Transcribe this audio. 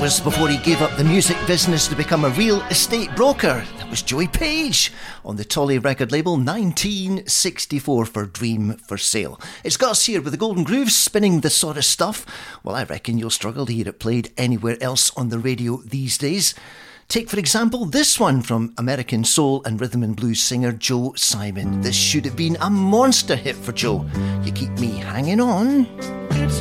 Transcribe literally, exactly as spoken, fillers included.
years before he gave up the music business to become a real estate broker. That was Joey Page on the Tolly record label nineteen sixty-four for Dream for Sale. It's Gus here with the Golden Grooves spinning the sort of stuff. Well, I reckon you'll struggle to hear it played anywhere else on the radio these days. Take, for example, this one from American soul and rhythm and blues singer Joe Simon. This should have been a monster hit for Joe. You Keep Me Hanging On.